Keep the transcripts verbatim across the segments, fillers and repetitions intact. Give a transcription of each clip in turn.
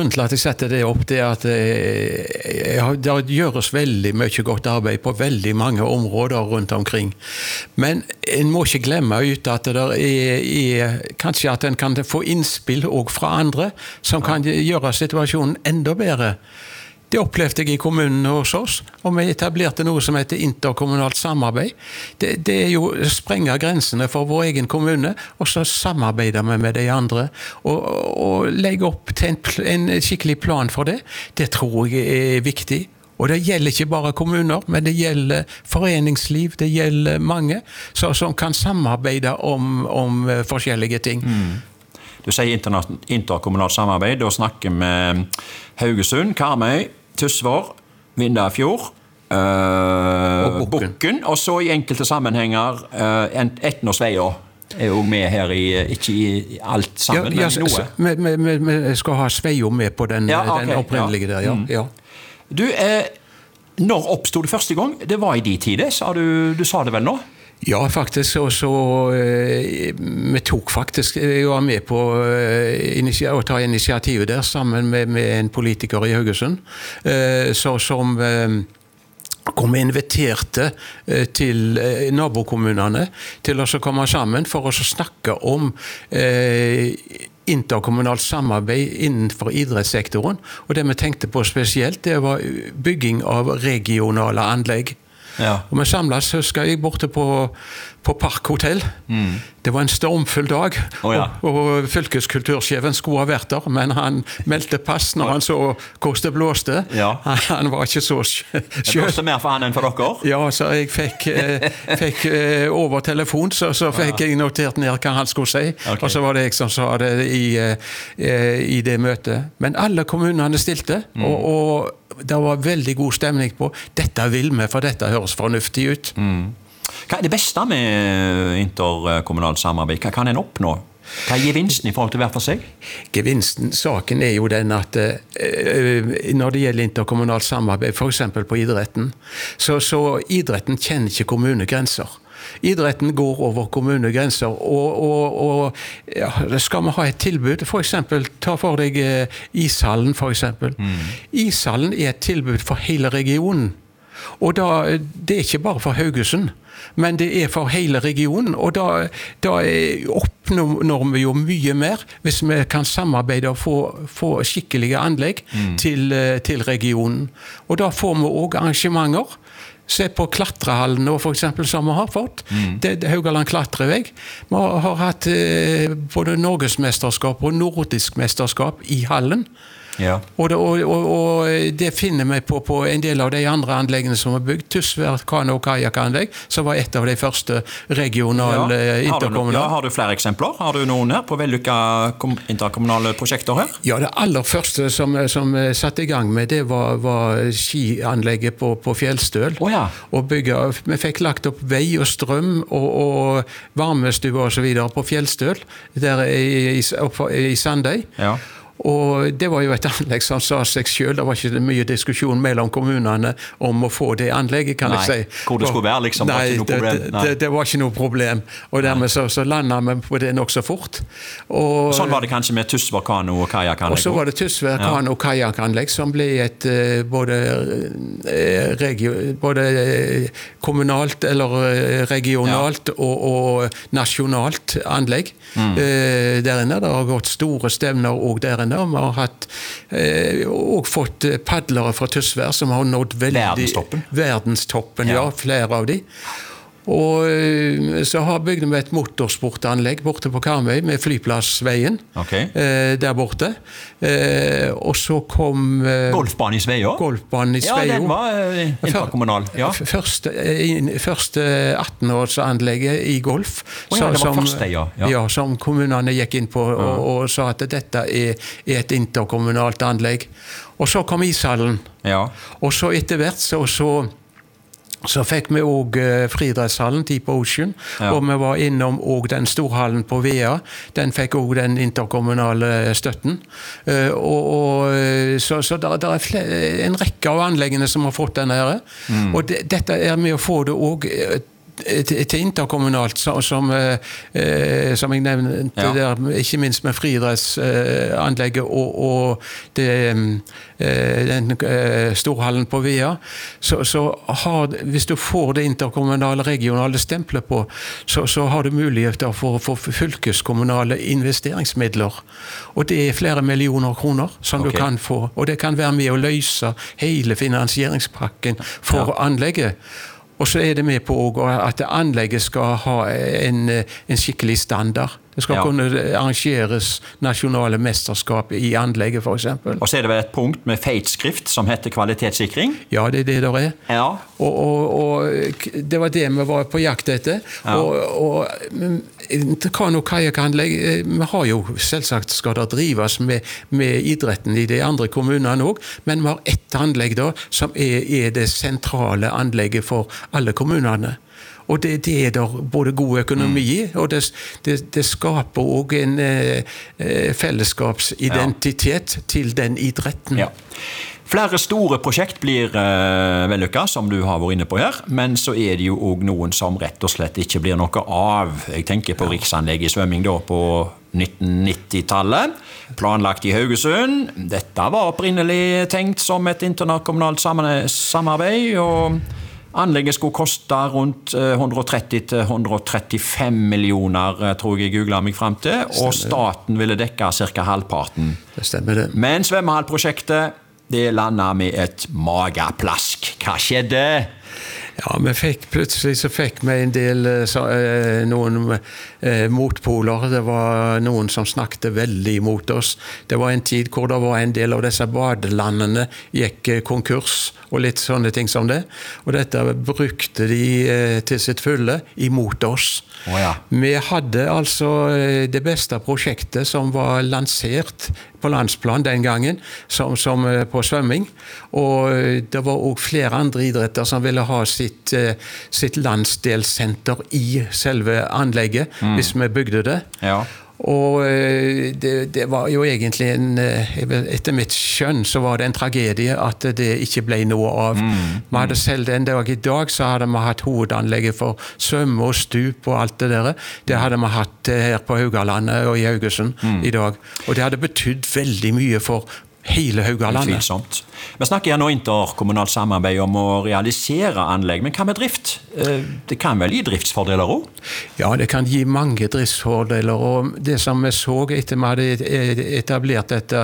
Grunnen til at jeg setter det opp, det er at det gjøres veldig mye godt arbeid på veldig mange områder rundt omkring. Men en må ikke glemme ut at det er, er kanskje at en kan få innspill også fra andre, som kan gjøre situasjonen enda bedre. Det opplevde jeg i kommunen hos oss, og vi etablerte noe som heter interkommunalt samarbeid. Det, det er jo å sprenge grensene for vår egen kommune, og så samarbeider vi med de andre, og, og legge opp til en, en skikkelig plan for det. Det tror jeg er viktig. Og det gjelder ikke bare kommuner, men det gjelder foreningsliv, det gjelder mange, så, som kan samarbeide om, om forskjellige ting. Mm. Du sier interkommunalt samarbeid, da snakker vi Haugesund, Karmøy, Tysvær, Vindafjord, øh, og Bukken. Bukken, og så i enkelte sammenhenger øh, Etnosveia er jo med her, i, ikke i alt sammen, ja, ja, men noe. Vi, vi, vi skal ha Sveio med på den, ja, okay, den opprinnelige ja. der, ja. Mm. ja. Du, eh, når oppstod det første gang? Det var i de tider, sa du, du sa det vel nå? Ja, faktisk, og så eh, vi tok faktisk, jeg var med på eh, å ta initiativet der sammen med, med en politiker i Haugesund, eh, så, som eh, kom inviterte eh, til eh, nabokommunene til å komme sammen for å snakke om eh, interkommunalt samarbeid innenfor idrettssektoren, og det vi tenkte på spesielt, det var bygging av regionale anlegg. Ja. Og vi samlet, husker jeg, borte på, på Parkhotell. Mm. Det var en stormfull dag, oh, ja. og, og fylkeskultursjefen skulle ha vært der, men han meldte pass når han så hvordan det blåste. Ja. Han, han var ikke så sjøl. Det blåste mer for han enn for dere? Ja, så jeg fikk, eh, fikk eh, over telefon, så, så fikk jeg notert ned hva han skulle si, okay. Og så var det jeg som sa det i, eh, i det møtet. Men alle kommunene stilte, mm. og, og det var veldig god stemning på dette vil vi, for dette høres fornuftig ut. Mm. Hva er det beste med interkommunalt samarbeid? Hva kan en oppnå? Hva er gevinsten i forhold til hver for seg? Gevinsten, saken er jo den at uh, når det gjelder interkommunalt samarbeid, for eksempel på idretten, så, så idretten kjenner ikke kommunegrenser. Idretten går over kommunegrenser, og, og, og ja, skal vi ha et tilbud, for eksempel, ta for deg uh, ishallen for eksempel. Mm. Ishallen er et tilbud for hele regionen, og da, det er ikke bare for Haugesund, men det er for hele regionen, og da, da oppnår vi jo mye mer hvis vi kan samarbeide og få, få skikkelige anlegg mm. til, til regionen. Og da får vi også arrangementer. Se på klatrehallen nå, for eksempel, som vi har fått. Mm. Det er Haugaland klatrevegg. Vi har hatt eh, både norgesmesterskap og nordisk mesterskap i hallen. Ja. Og, det, og, og, og det finner vi på, på en del av de andre anleggene som er bygd. Tysvær kano- og kajakkanlegg, som var et av de første regionale ja. interkommunale. Ja, har du flere eksempler? Har du noen her på vellykka interkommunale prosjekter her? Ja, det aller første som, som satte i gang med, det var, var skianlegget på, på Fjellstøl. Oh, ja. Og bygge, vi fikk lagt opp vei og strøm og, og varmestue og så videre på Fjellstøl, der i, i, i Sandøy. Ja. Og det var jo et anlegg som sa seg selv. Det var ikke mye diskusjon mellom kommunene om å få det anlegget, kan Nei, jeg si. Hvor det skulle være, liksom, Nei, var ikke noe problem. Det, det, det var ikke noe problem. Og dermed så, så landet vi på det nok så fort. Og, sånn var det kanskje med Tysvær kano- og kajakkanlegg? Og så var det Tysvær kano- og kajakkanlegg, som ble et uh, både, uh, regio, både uh, kommunalt eller regionalt ja. og, og nasjonalt anlegg. Mm. Uh, der inne, det har gått store stevner og der inne. Vi har hatt, eh, og fått paddlere fra Tysvær som har nådd veldig verdenstoppen, verdenstoppen ja. ja, flere av de. Og så har bygd vi et motorsportanlegg borte på Karmøy med flyplassveien okay. eh, der borte. Eh, og så kom eh, golfbanen i Sveio. Golfbanen i Sveio. Ja, den var eh, interkommunal. Ja. Første, første attenårsanlegget i golf. Oh, ja, det var som, første, ja. Ja. Ja, som kommunene gikk inn på og, og sa at dette er, er et interkommunalt anlegg. Og så kom ishallen. Ja. Og så etter hvert så, så Så fikk vi også uh, friidrettshallen, Deep Ocean, ja. Og vi var innom også den storhallen på Vea. Den fikk også den interkommunale støtten. Uh, og, og, så så der, der er flere, en rekke av anleggene som har fått denne her. Mm. Og det, dette er med å få det også til, til interkommunalt, som, som, eh, som jeg nevnte ja. der, ikke minst med friidrettsanlegget og, og det, eh, den eh, storhallen på Via, så, så har, hvis du får det interkommunale, regionale stempelet på, så, så har du muligheter for å få fylkeskommunale investeringsmidler. Og det er flere millioner kroner som okay. du kan få, og det kan være med å løse hele finansieringspakken for ja. anlegget. Og så er det med på at anlegget skal ha en, en skikkelig standard. Det skal ja. kunne arrangeres nasjonale mesterskap i anlegget, for eksempel. Og så er det vel et punkt med feitskrift som heter kvalitetssikring? Ja, det er det der er. Ja. Og, og, og det var det vi var på jakt etter. Ja. Og, og kano- og kajakkanlegg, vi har jo selvsagt skal det drives med, med idretten i de andre kommunene også, men vi har ett anlegg da, som er, er det sentrale anlegget for alle kommunene. Og det, det er der både god økonomi i, og det, det, det skaper også en eh, fellesskapsidentitet ja. til den idretten. Ja. Flere store prosjekt blir uh, vellykket, som du har vært inne på her, men så er det jo også noen som rett og slett ikke blir noe av. Jeg tenker på ja. riksanlegg i svømming da på nitten nittitallet, planlagt i Haugesund. Dette var opprinnelig tenkt som et interkommunalt samarbeid, og anlegget skulle koste rundt hundre tretti til hundre trettifem millioner, tror jeg googlet meg frem til, og staten ville dekke cirka halvparten. Det stemmer det. Men svømmehallprosjektet, det landet med et magaplask. Hva skjedde? Ja, vi fikk, plutselig så fikk vi en del så, eh, noen eh, motpoler. Det var noen som snakket veldig mot oss. Det var en tid hvor det var en del av disse badelandene gikk konkurs, og litt sånne ting som det. Og dette brukte de eh, til sitt fulle imot oss. Oh, ja. Vi hadde altså det beste prosjektet som var lansert på landsplan den gangen, som, som på svømming. Og det var også flere andre idretter som ville ha sitt, sitt landsdelssenter i selve anlegget, mm. hvis vi bygde det. Ja. Og det, det var jo egentlig en, etter mitt skjønn så var det en tragedie at det ikke ble noe av. Mm. Vi hadde selv den dag i dag så hadde vi hatt hovedanlegget for svømme og stup og alt det der. Det hadde vi hatt her på Haugalandet og i Haugesund mm. i dag. Og det hadde betydd veldig mye for hele Haugalandet. Utvilsomt. Vi snakker her nå interkommunalt samarbeid om å realisere anlegg, men hva med drift? Det kan vel gi driftsfordeler også? Ja, det kan gi mange driftsfordeler, og det som vi så etter vi hadde etablert dette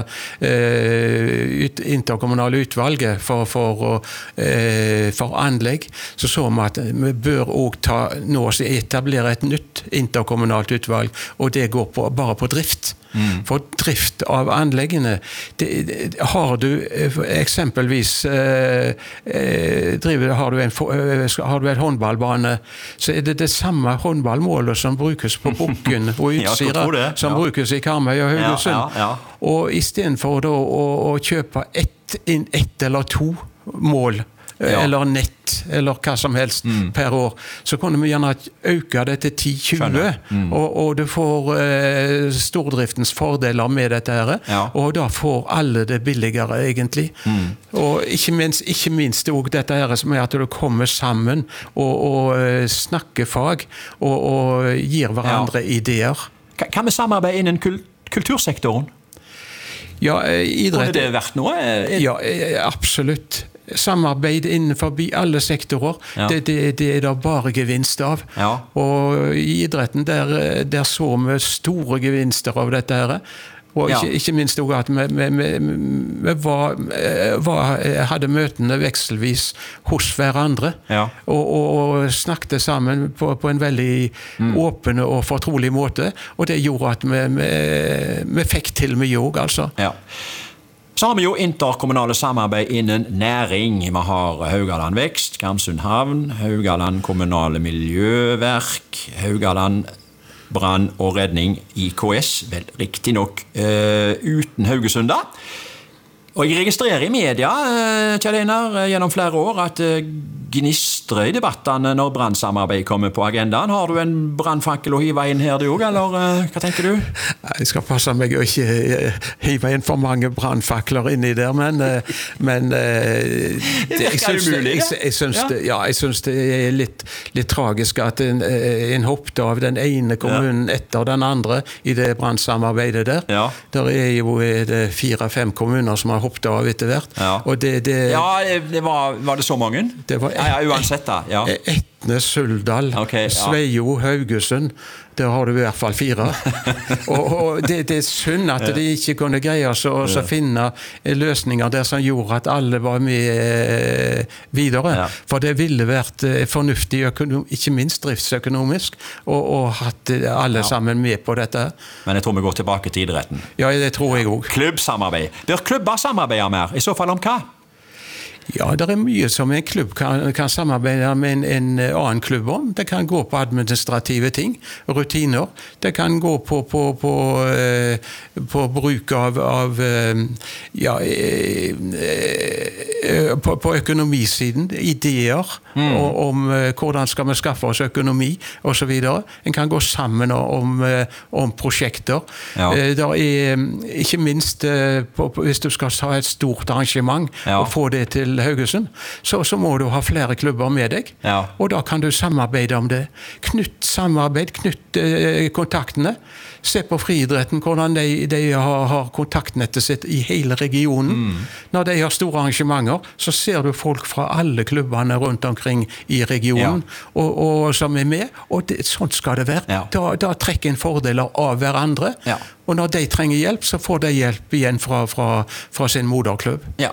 eh, interkommunale utvalget for, for, eh, for anlegg, så så vi at vi bør også ta, nå etablere et nytt interkommunalt utvalg, og det går på, bare på drift. Mm. For drift av anleggene, det, det, har du eksempelvis eh, driver, har, du en, har du en håndballbane, så er det det samme håndballmålet som brukes på Bukken og Utsira, ja, som ja. brukes i Karmøy og Haugesund. Ja, ja, ja. Og i stedet for da, å, å kjøpe ett, ett eller to mål, ja. eller nett, eller hva som helst mm. per år, så kunne vi gjerne øke det til ti til tjue, mm. og, og du får eh, stordriftens fordeler med dette her, ja. og da får alle det billigere egentlig. Mm. Og ikke minst, ikke minst også dette her som er at du kommer sammen og, og snakker fag, og, og gir hverandre ja. ideer. Kan vi samarbeide innen kul- kultursektoren? Ja, idrett... Kunne det vært noe? Ja, absolutt. Samarbeid innenfor alle sektorer, ja. det, det, det er det bare gevinst av. Ja. Og i idretten der, der så vi store gevinster av dette her. Og ikke, ja. ikke minst også at vi, vi, vi, vi var, var, hadde møtene vekselvis hos hverandre, ja. og, og, og snakket sammen på, på en veldig mm. åpen og fortrolig måte, og det gjorde at vi, vi, vi fikk til mye også, altså. Ja. Så har vi jo interkommunale samarbeid innen næring. Vi har Haugaland Vekst, Gamsund Havn, Haugaland Kommunale Miljøverk, Haugaland Brann og Redning I K S, vel riktig nok uh, uten Haugesund da. Og jeg registrerer I media, uh, Kjell Einar, uh, gjennom flere år at uh, Gnist blomstre i debattene når brannsamarbeid kommer på agendaen. Har du en brannfakkel å hive inn her du også, eller hva tenker du? Jeg skal passe meg å ikke hive inn for mange brannfakler inni der, men, men det, jeg synes det, jeg, jeg synes det, ja, jeg synes det er litt, litt tragisk at en, en hoppet av den ene kommunen etter den andre i det brannsamarbeidet der. Ja. Der er jo fire-fem kommuner som har hoppet av etter hvert. Ja, og det, det, ja det var, var det så mange? Det var et, ja, ja, uansett da. Ja. Etne, Suldal, okay, ja. Sveio, Haugesund. Der har du i hvert fall fire. og, og det, det er synd at de ikke kunne greie oss å ja. finne løsninger der som gjorde at alle var med eh, videre. Ja. For det ville vært eh, fornuftig, ikke minst driftsøkonomisk, og, og hatt alle ja. sammen med på dette. Men jeg tror vi går tilbake til idretten. Ja, det tror jeg også. Klubbsamarbeid. Bør klubber samarbeide mer? I så fall om hva? Ja, det er mye som en klubb kan, kan samarbeide med en, en annen klubb om. Det kan gå på administrative ting, rutiner. Det kan gå på, på, på, uh, på bruk av, av uh, ja, uh, uh, på, på økonomisiden, ideer mm. og, om uh, hvordan skal vi skaffe oss økonomi, og så videre. En kan gå sammen om, uh, om prosjekter. Ja. Uh, der er ikke minst uh, på, på, hvis du skal ha et stort arrangement ja. og få det til Haugesund, så, så må du ha flere klubber med deg, ja. og da kan du samarbeide om det. Knytt samarbeid, knytt eh, kontaktene. Se på friidretten, hvordan de, de har, har kontaktnettet sitt i hele regionen. Mm. Når de har store arrangementer, så ser du folk fra alle klubbene rundt omkring i regionen, ja. og, og som er med, og det, sånn skal det være. Ja. Da, da trekker en fordeler av hverandre, ja. og når de trenger hjelp, så får de hjelp igjen fra, fra, fra sin moderklubb. Ja.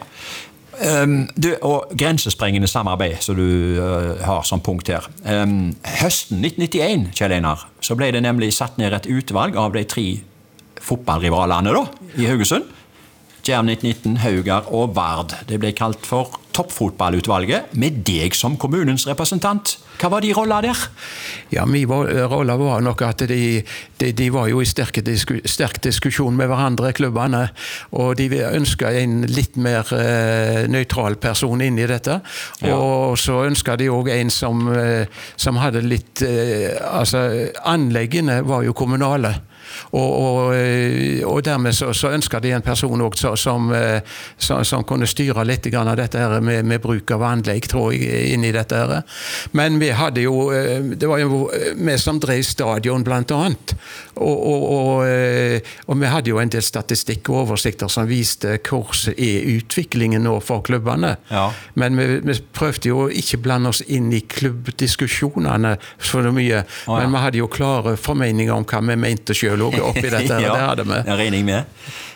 Um, du, og grensesprengende samarbeid som du uh, har som punkt her. Um, høsten nitten nittien, Kjell Einar, så ble det nemlig satt ned et utvalg av de tre fotballrivalene da, i Haugesund. Djerv nitten nitten, Haugar og Vard. Det ble kalt for toppfotballutvalget, med deg som kommunens representant. Hva var de roller der? Ja, min rolle var nok at de, de, de var jo i sterk, disku, sterk diskusjon med hverandre, klubbene, og de ønsket en litt mer uh, nøytral person inn i dette, ja. og så ønsket de også en som, uh, som hadde litt, uh, altså anleggene var jo kommunale, Og, og, og dermed så, så ønsker de en person også som, som, som kunne styre litt grann av dette her med, med bruk av anlegg, tror jeg, inn i dette her. Men vi hadde jo, det var jo vi som drev stadion blant annet, og, og, og, og vi hadde jo en del statistikk og oversikter som viste hvordan er utviklingen nå for klubbene. Ja. Men vi, vi prøvde jo ikke blande oss inn i klubbdiskusjonene for mye, oh, ja. men vi hadde jo klare formeninger om hva vi mente selv oppi dette, ja, det hadde vi. Jeg regner med.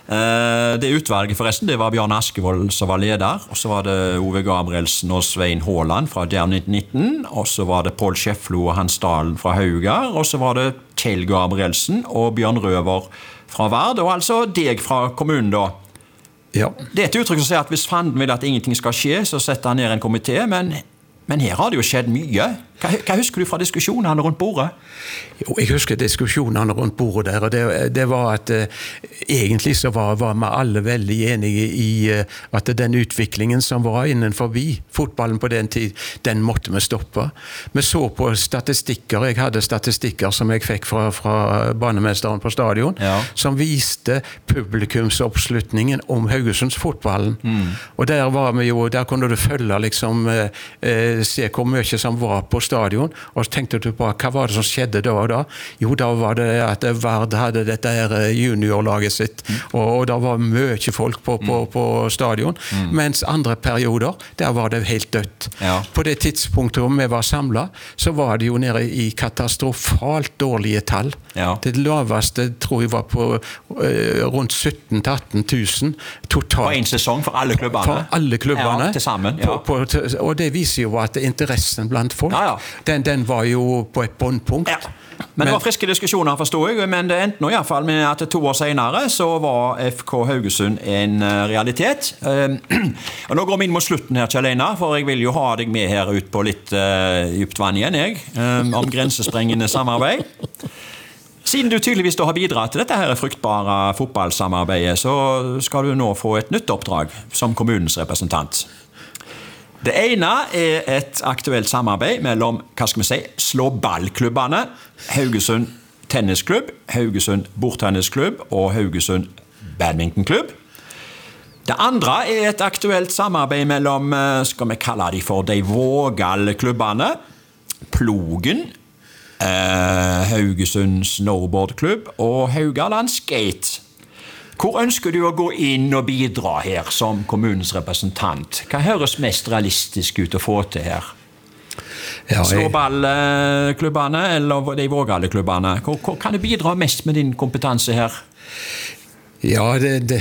Uh, det utvalget forresten, det var Bjørn Askevold som var leder, og så var det Ove Gabrielsen og Svein Håland fra Djerv nitten nitten, og så var det Pål Schefflo og Hans Dalen fra Haugar, og så var det Kjell Gabrielsen og Bjørn Røver fra Vard, og altså deg fra kommunen da. Ja. Det er et uttrykk som sier at hvis fanden vil at ingenting skal skje, så setter han ned en komité, men Men her har det jo skjedd mye. Hva, hva husker du fra diskusjonene rundt bordet? Jo, jeg husker diskusjonene rundt bordet der, og det, det var at eh, egentlig så var, var vi alle veldig enige i eh, at den utviklingen som var innenfor vi, fotballen på den tid, den måtte vi stoppe. Vi så på statistikker, jeg hadde statistikker som jeg fikk fra, fra banemesteren på stadion, ja. som viste publikumsoppslutningen om Haugesundsfotballen. Mm. Og der var vi jo, der kunne du følge liksom eh, se hvor mye som var på stadion, og så tenkte du på hva var det som skjedde da og da? Jo, da var det at Vard hadde dette her juniorlaget sitt, mm. og, og da var mye folk på, på, på stadion, mm. mens andre perioder, der var det helt dødt. Ja. På det tidspunktet vi var samlet, så var det jo nede i katastrofalt dårlige tall. Ja. Det laveste tror jeg var på uh, rundt sytten til atten tusen totalt. På en sesong for alle klubbene? For alle klubbene. Ja, til sammen. Ja. På, på, og det viser jo at interessen blant folk, ja, ja. Den, den var jo på et båndpunkt. Ja. Men, men det var friske diskusjoner, forstår jeg, men det endte nå i hvert fall med at to år senere så var F K Haugesund en realitet. Um, og nå går vi inn mot slutten her, Kjell Einar, for jeg vil jo ha deg med her ut på litt uh, dypt vann igjen, jeg, um, om grensesprengende samarbeid. Siden du tydeligvis da har bidratt til dette her fruktbare fotballsamarbeidet, så skal du nå få et nytt oppdrag som kommunens representant. Det ene er et aktuelt samarbeid mellom, hva skal vi si, slå-ballklubbene, Haugesund Tennisklubb, Haugesund Bordtennisklubb og Haugesund Badmintonklubb. Det andre er et aktuelt samarbeid mellom, skal vi kalle de for de Vågal-klubbene, Plogen, eh, Haugesund Snowboardklubb og Haugaland Skate. Hvor ønsker du å gå inn og bidra her som kommunens representant? Hva høres mest realistisk ut å få til her? Ja, jeg... Slåballklubbene eller de Vågal-klubbene? Hvor, hvor kan du bidra mest med din kompetanse her? Ja, det, det,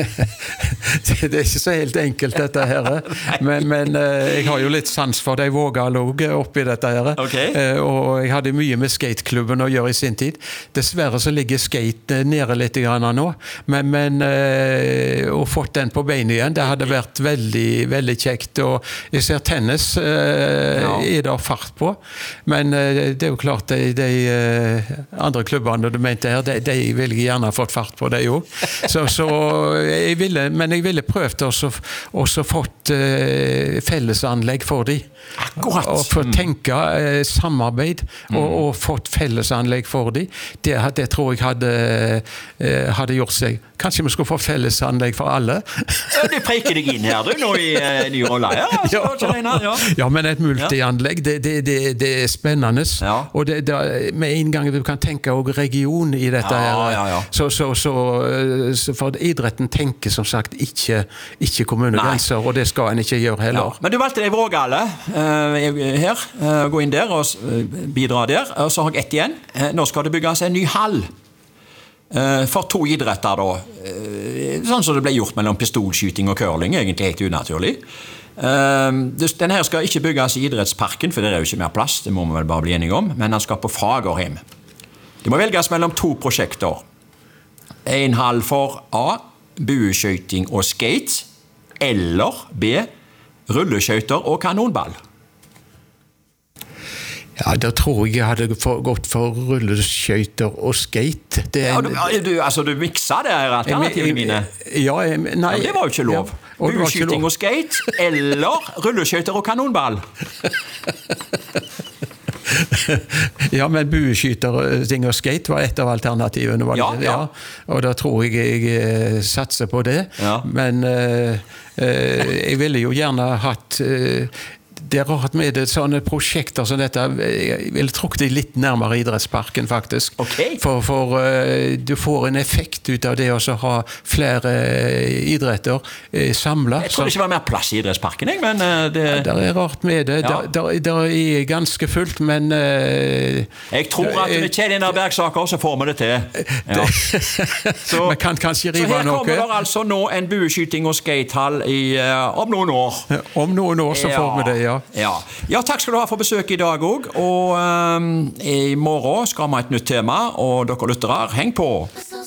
det er ikke så helt enkelt dette her, men, men jeg har jo litt sans for de Vågal oppi dette her, okay. Og jeg hadde mye med skateklubben å gjøre i sin tid. Dessverre så ligger skate nede litt grann nå, men, men å få den på beina igjen, det hadde vært veldig, veldig kjekt, og jeg ser tennis ja. Er det fart på, men det er jo klart de, de andre klubbene du mente her, de, de vil gjerne ha fått fart på det jo. Så, så jeg ville, men jeg ville prøvd også, også fått uh, fellesanlegg for de. Akkurat. Og for å tenke uh, samarbeid mm. og, og fått fellesanlegg for de. Det, det tror jeg hadde, uh, hadde gjort seg. Kanskje vi skulle få fellesanlegg for alle? Ja, du preker deg inn her du, nå i uh, ny rolle. Ja, ja. Ja. ja, men et multianlegg, det, det, det, det er spennende. Ja. Og det, det, med en gang du kan tenke også region i dette ja, her. Ja, ja. Så, så, så for idretten tenker som sagt ikke, ikke kommunegrenser, Nei. Og det skal en ikke gjøre heller. Ja. Men du valgte deg Vågale uh, her, uh, gå inn der og bidra der, og så har jeg ett igjen. Uh, nå skal det bygges en ny hall uh, for to idretter da, uh, sånn som det ble gjort mellom pistolskyting og curling, egentlig helt unaturlig. Uh, den her skal ikke bygges i idrettsparken, for det er jo ikke mer plass, det må vi vel bare bli enige om, men den skal på Fagerheim. Det må velges mellom to prosjekter. En hall for A, bueskjøyting og skate, eller B, rulleskjøyter og kanonball. Ja, da tror jeg jeg hadde for, gått for rulleskøyter og skate. Det ja, du, du, altså, du miksa det her alternativene mine? Ja, jeg, nei. Ja, det var jo ikke lov. Ja, bueskjøyting og skate, eller rulleskøyter og kanonball. Ja, men bueskyter og skate var et av alternativene. Var det? Ja, ja. Ja, og da tror jeg jeg satser på det. Ja. Men uh, uh, jeg ville jo gjerne hatt uh, det er rart med det, sånne prosjekter som dette, jeg ville trukket det litt nærmere idrettsparken faktisk. Okay. For, for uh, du får en effekt ut av det å ha flere uh, idretter uh, samlet. Jeg tror det ikke var mer plass i idrettsparken, jeg, men uh, det... Ja, det er rart med det. Ja. Det er ganske fullt, men... Uh, jeg tror at med Kjell-Einar Bergsaker så får vi det til. Ja. så, Man kan kanskje rive noe. Så her kommer det altså nå en bueskyting og skatehall i, uh, om noen år. Om noen år så ja. Får vi det, ja. Ja. ja, takk skal du ha for besøk i dag også. Og um, i morgen skal vi ha et nytt tema, og dere lyttere, heng på!